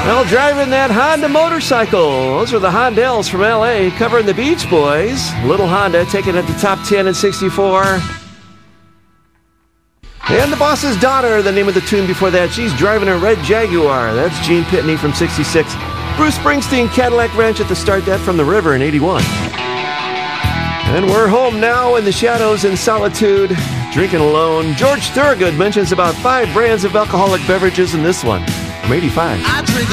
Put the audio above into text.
Well, driving that Honda motorcycle. Those are the Hondells from L.A. covering the Beach Boys. Little Honda taking it to top 10 in 64. And the Boss's Daughter, the name of the tune before that. She's driving a red Jaguar. That's Gene Pitney from 66. Bruce Springsteen, Cadillac Ranch at the start, that from the River in 81. And we're home now in the shadows and solitude, drinking alone. George Thorogood mentions about 5 brands of alcoholic beverages in this one from 85. I drink